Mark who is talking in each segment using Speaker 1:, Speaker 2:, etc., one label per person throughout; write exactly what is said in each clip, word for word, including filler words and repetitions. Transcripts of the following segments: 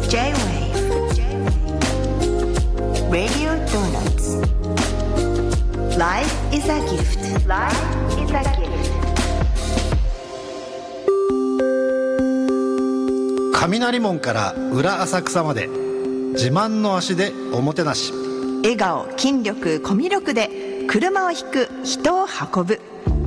Speaker 1: J-Wave Radio Donuts Life is a gift Life is a gift
Speaker 2: 雷門から裏浅草まで自慢の足でおもてなし、
Speaker 1: 笑顔、筋力、コミュ力で車を引く、人を運ぶ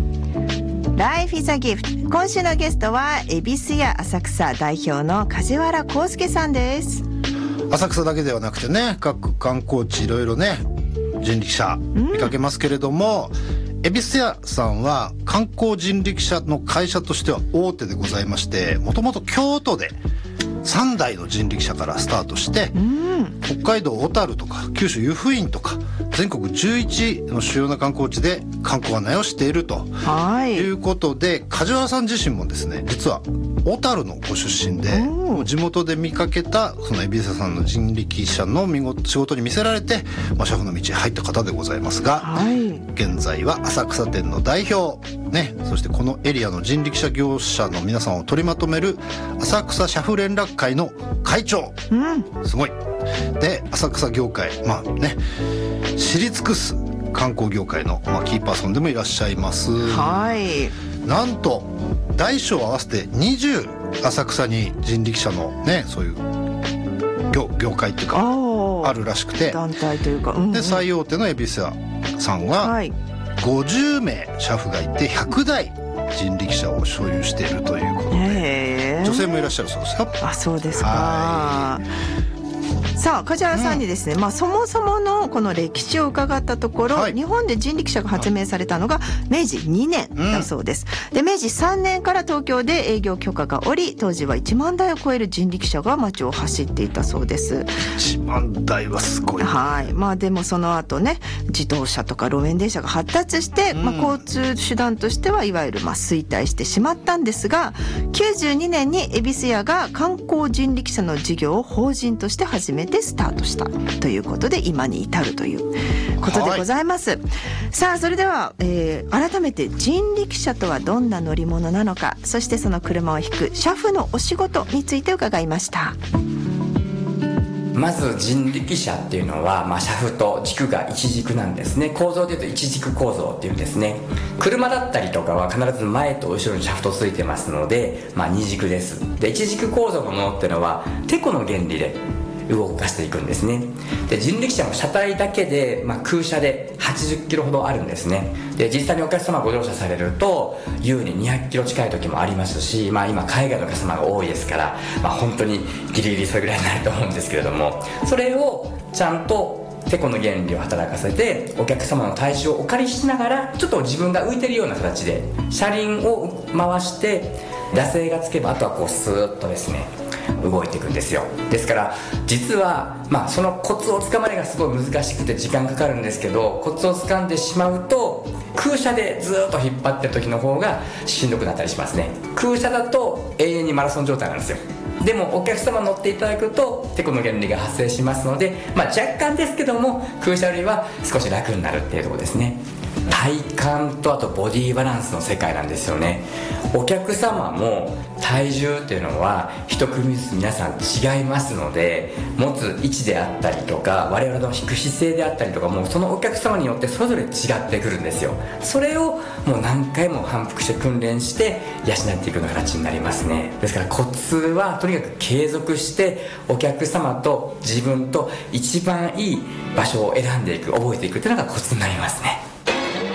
Speaker 1: Life is a gift。 今週のゲストは恵比寿屋浅草代表の梶原康介さんです。
Speaker 2: 浅草だけではなくてね、各観光地いろいろね人力車見かけますけれども、恵比寿屋さんは観光人力車の会社としては大手でございまして、もともと京都でさんだいの人力車からスタートして、うん、北海道小樽とか九州湯布院とか全国じゅういちの主要な観光地で観光案内をしているということで、梶原さん自身もですね、実は小樽のご出身で、地元で見かけたその恵比寿屋さんの人力車の見事仕事に魅せられて、まあ、車夫の道に入った方でございますが、はい、現在は浅草店の代表、ね、そしてこのエリアの人力車業者の皆さんを取りまとめる浅草車夫連絡会の会長、うん、すごいで、浅草業界、まあね、知り尽くす観光業界の、まあ、キーパーソンでもいらっしゃいます。はい、なんと大小合わせてにじゅう浅草に人力車のね、そういう 業, 業界っていうかあるらしくて、
Speaker 1: 団体というか、うんうん、
Speaker 2: で最大手の恵比寿屋さんはごじゅうめい車夫がいてひゃくだい人力車を所有しているということで、女性もいらっしゃるそうですよ。
Speaker 1: あ、そうですか。さあ梶原さんにですね、うん、まあ、そもそものこの歴史を伺ったところ、はい、日本で人力車が発明されたのがめいじにねんだそうです、うん、でめいじさんねんから東京で営業許可が下り、当時はいちまんだいを超える人力車が街を走っていたそうです。
Speaker 2: いちまんだいはすごい、
Speaker 1: はい、まあ、でもその後ね、自動車とか路面電車が発達して、うん、まあ、交通手段としてはいわゆるまあ衰退してしまったんですが、きゅうじゅうにねんに恵比寿屋が観光人力車の事業を法人として始めてスタートしたということで、今に至るということでございます。さあ、それでは、えー、改めて人力車とはどんな乗り物なのか、そしてその車を引く車夫のお仕事について伺いました。
Speaker 3: まず人力車っていうのは、まあ、車夫と軸が一軸なんですね。構造でいうと一軸構造っていうんですね。車だったりとかは必ず前と後ろにシャフトついてますので、まあ、二軸です。で、一軸構造のものっていうのはテコの原理で動かしていくんですね。で、人力車の車体だけで、まあ、空車ではちじゅっキロほどあるんですね。で、実際にお客様ご乗車されると優ににひゃくキロ近い時もありますし、まあ、今海外のお客様が多いですから、まあ、本当にギリギリそれぐらいになると思うんですけれども、それをちゃんとテコの原理を働かせてお客様の体重をお借りしながら、ちょっと自分が浮いてるような形で車輪を回して惰性がつけば、あとはこうスーッとですね動いていくんですよ。ですから実は、まあ、そのコツをつかまれがすごい難しくて時間かかるんですけど、コツをつかんでしまうと空車でずっと引っ張ってる時の方がしんどくなったりしますね。空車だと永遠にマラソン状態なんですよ。でもお客様乗っていただくとテコの原理が発生しますので、まあ、若干ですけども空車よりは少し楽になるっていうところですね。体幹とあとボディバランスの世界なんですよね。お客様も体重っていうのは一組ずつ皆さん違いますので、持つ位置であったりとか我々の引く姿勢であったりとかも、そのお客様によってそれぞれ違ってくるんですよ。それをもう何回も反復して訓練して養っていくような形になりますね。ですからコツはとにかく継続してお客様と自分と一番いい場所を選んでいく、覚えていくっていうのがコツになりますね。